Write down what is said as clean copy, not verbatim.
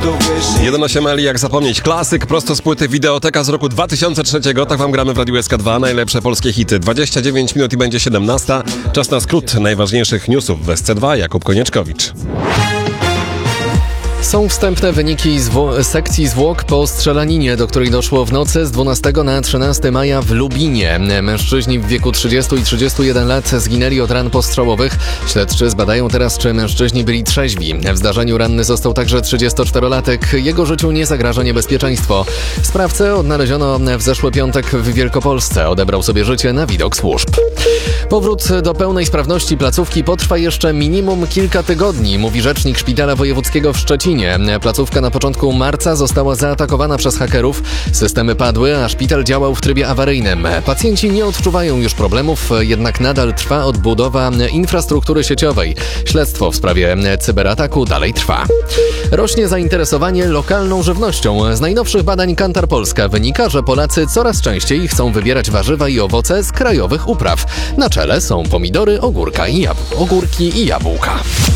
1.8 jak zapomnieć. Klasyk prosto z płyty Wideoteka z roku 2003. Tak wam gramy w Radiu SK2. Najlepsze polskie hity. 29 minut i będzie 17. Czas na skrót najważniejszych newsów w SC2. Jakub Konieczkowicz. Są wstępne wyniki sekcji zwłok po strzelaninie, do której doszło w nocy z 12 na 13 maja w Lubinie. Mężczyźni w wieku 30 i 31 lat zginęli od ran postrzałowych. Śledczy zbadają teraz, czy mężczyźni byli trzeźwi. W zdarzeniu ranny został także 34-latek. Jego życiu nie zagraża niebezpieczeństwo. Sprawcę odnaleziono w zeszły piątek w Wielkopolsce. Odebrał sobie życie na widok służb. Powrót do pełnej sprawności placówki potrwa jeszcze minimum kilka tygodni, mówi rzecznik Szpitala Wojewódzkiego w Szczecinie. Placówka na początku marca została zaatakowana przez hakerów. Systemy padły, a szpital działał w trybie awaryjnym. Pacjenci nie odczuwają już problemów, jednak nadal trwa odbudowa infrastruktury sieciowej. Śledztwo w sprawie cyberataku dalej trwa. Rośnie zainteresowanie lokalną żywnością. Z najnowszych badań Kantar Polska wynika, że Polacy coraz częściej chcą wybierać warzywa i owoce z krajowych upraw. Na czele są pomidory, ogórki i jabłka.